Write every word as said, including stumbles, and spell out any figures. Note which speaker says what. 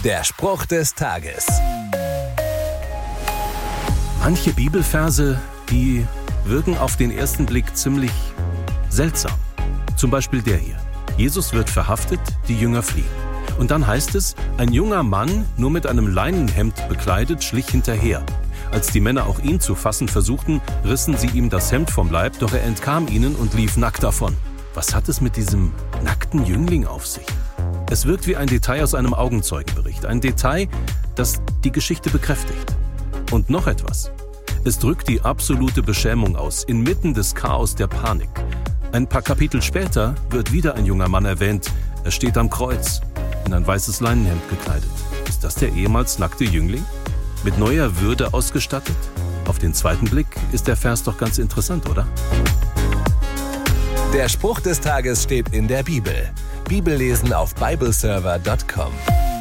Speaker 1: Der Spruch des Tages.
Speaker 2: Manche Bibelverse, die wirken auf den ersten Blick ziemlich seltsam. Zum Beispiel der hier. Jesus wird verhaftet, die Jünger fliehen. Und dann heißt es, ein junger Mann, nur mit einem Leinenhemd bekleidet, schlich hinterher. Als die Männer auch ihn zu fassen versuchten, rissen sie ihm das Hemd vom Leib, doch er entkam ihnen und lief nackt davon. Was hat es mit diesem nackten Jüngling auf sich? Es wirkt wie ein Detail aus einem Augenzeugenbericht. Ein Detail, das die Geschichte bekräftigt. Und noch etwas. Es drückt die absolute Beschämung aus, inmitten des Chaos der Panik. Ein paar Kapitel später wird wieder ein junger Mann erwähnt. Er steht am Kreuz, in ein weißes Leinenhemd gekleidet. Ist das der ehemals nackte Jüngling? Mit neuer Würde ausgestattet? Auf den zweiten Blick ist der Vers doch ganz interessant, oder?
Speaker 1: Der Spruch des Tages steht in der Bibel. Bibellesen auf bibleserver punkt com.